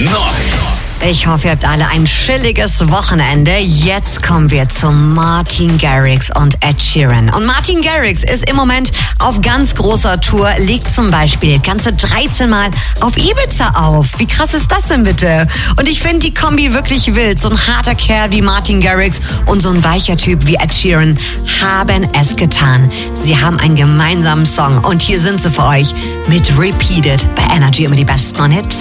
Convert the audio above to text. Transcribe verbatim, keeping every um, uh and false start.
neu. Ich hoffe, ihr habt alle ein chilliges Wochenende. Jetzt kommen wir zu Martin Garrix und Ed Sheeran. Und Martin Garrix ist im Moment auf ganz großer Tour, legt zum Beispiel ganze dreizehn Mal auf Ibiza auf. Wie krass ist das denn bitte? Und ich finde die Kombi wirklich wild. So ein harter Kerl wie Martin Garrix und so ein weicher Typ wie Ed Sheeran haben es getan. Sie haben einen gemeinsamen Song und hier sind sie für euch mit Repeated bei Energy, immer die besten Hits.